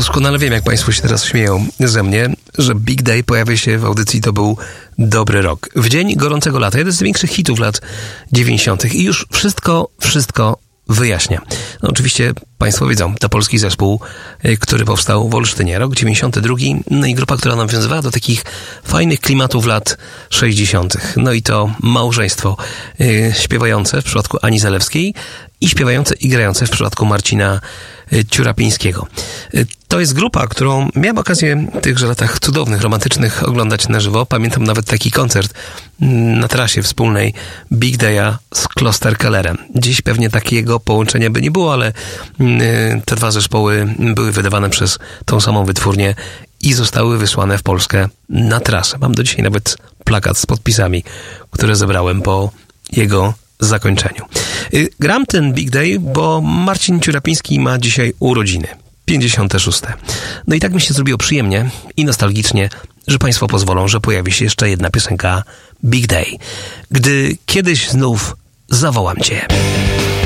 Doskonale wiem, jak państwo się teraz śmieją ze mnie, że Big Day pojawia się w audycji To był dobry rok. W dzień gorącego lata, jeden z większych hitów lat 90. I już wszystko wyjaśnia. No oczywiście państwo wiedzą, to polski zespół, który powstał w Olsztynie. Rok 92. No i grupa, która nawiązywała do takich fajnych klimatów lat 60. No i to małżeństwo śpiewające w przypadku Ani Zalewskiej i śpiewające i grające w przypadku Marcina Ciurapińskiego. To jest grupa, którą miałem okazję w tychże latach cudownych, romantycznych oglądać na żywo. Pamiętam nawet taki koncert na trasie wspólnej Big Day'a z Klosterkellerem. Dziś pewnie takiego połączenia by nie było, ale te dwa zespoły były wydawane przez tą samą wytwórnię i zostały wysłane w Polskę na trasę. Mam do dzisiaj nawet plakat z podpisami, które zebrałem po jego zakończeniu. Gram ten Big Day, bo Marcin Ciurapiński ma dzisiaj urodziny. 56. No i tak mi się zrobiło przyjemnie i nostalgicznie, że państwo pozwolą, że pojawi się jeszcze jedna piosenka Big Day. Gdy kiedyś znów zawołam cię.